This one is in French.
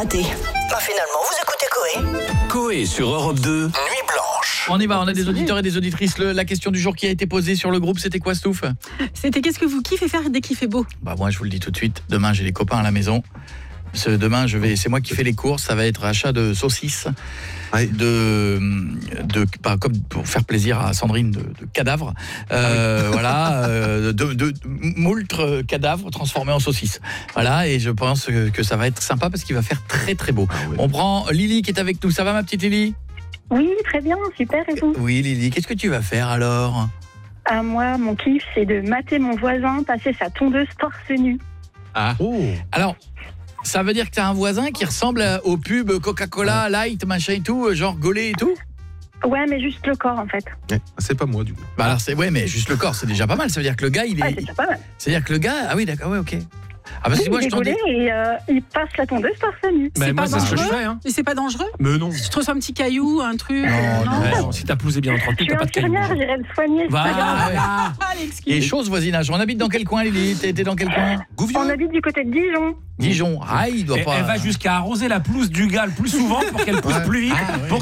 raté. Finalement, vous écoutez Coé. Coé sur Europe 2, Nuit Blanche. On y va, on a des auditeurs et des auditrices. La question du jour qui a été posée sur le groupe, c'était quoi, Stouff ? C'était qu'est-ce que vous kiffez faire dès qu'il fait beau ? Moi, je vous le dis tout de suite. Demain, j'ai les copains à la maison. Demain, c'est moi qui fais les courses. Ça va être achat de saucisses, comme pour faire plaisir à Sandrine, de cadavres. Voilà, de moultres cadavres transformés en saucisses. Voilà, et je pense que ça va être sympa parce qu'il va faire très très beau. On prend Lily qui est avec nous. Ça va, ma petite Lily ? Oui, très bien, super, et vous ? Oui, Lily, qu'est-ce que tu vas faire alors ? Moi, mon kiff, c'est de mater mon voisin passer sa tondeuse torse nu. Ah. Oh. Alors, ça veut dire que tu as un voisin qui ressemble au pub Coca-Cola, Light, machin et tout, genre gaulé et tout ? Ouais, mais juste le corps, en fait. C'est pas moi, du coup. Alors, mais juste le corps, c'est déjà pas mal. Ça veut dire que le gars, il est... c'est déjà pas mal. C'est-à-dire que le gars... Ah oui, d'accord, ouais, ok. Parce que Oui, moi, il est gaulé et il passe la tondeuse torse nu. C'est moi, pas c'est ce que je dangereux fais, hein. Mais c'est pas dangereux ? Mais non. Si tu te reçois un petit caillou, un truc... Non. Si ta pelouse est bien entretenue, Je suis t'as pas de cailloux. infirmière, j'irai le soigner. c'est pas grave. Voilà. Et chose voisinage. On habite dans quel coin, Lily ? T'es dans quel coin ? Gouvion. On habite du côté de Dijon. Dijon. Ah, il doit pas... Elle va jusqu'à arroser la pelouse du gars le plus souvent pour qu'elle pousse plus vite. Ah, ouais. Pour